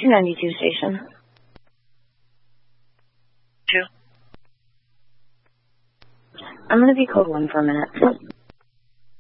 292 station. 2. I'm going to be code 1 for a minute.